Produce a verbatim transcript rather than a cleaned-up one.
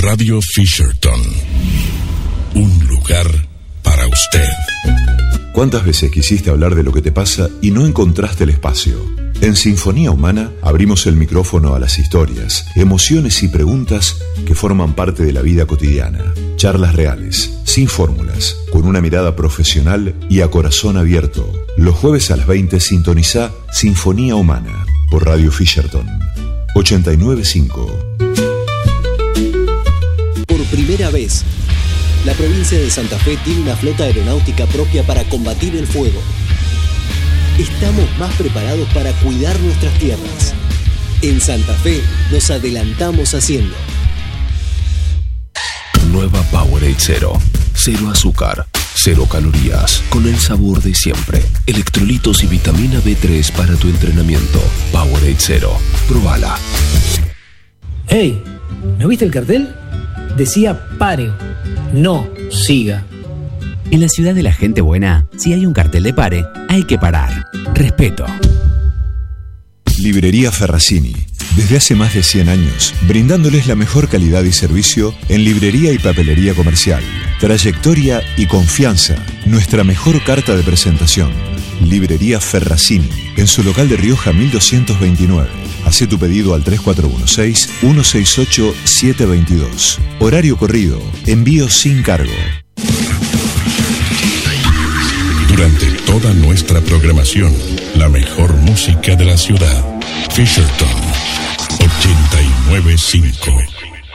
Radio Fisherton. Un lugar para usted. ¿Cuántas veces quisiste hablar de lo que te pasa y no encontraste el espacio? En Sinfonía Humana abrimos el micrófono a las historias, emociones y preguntas que forman parte de la vida cotidiana. Charlas reales, sin fórmulas, con una mirada profesional y a corazón abierto. Los jueves a las veinte sintoniza Sinfonía Humana por Radio Fisherton ochenta y nueve punto cinco. Por primera vez, la provincia de Santa Fe tiene una flota aeronáutica propia para combatir el fuego. Estamos más preparados para cuidar nuestras tierras. En Santa Fe nos adelantamos haciendo. Nueva Powerade Cero. Cero azúcar, cero calorías, con el sabor de siempre. Electrolitos y vitamina B tres para tu entrenamiento. Powerade Cero. Probala. Hey, ¿no viste el cartel? Decía pare, no siga. En la ciudad de la gente buena, si hay un cartel de pare, hay que parar. Respeto. Librería Ferracini. Desde hace más de cien años, brindándoles la mejor calidad y servicio en librería y papelería comercial. Trayectoria y confianza. Nuestra mejor carta de presentación. Librería Ferracini. En su local de Rioja mil doscientos veintinueve. Hacé tu pedido al tres cuatro uno seis, uno seis ocho, siete dos dos. Horario corrido. Envío sin cargo. Durante toda nuestra programación, la mejor música de la ciudad. Fisherton ochenta y nueve punto cinco.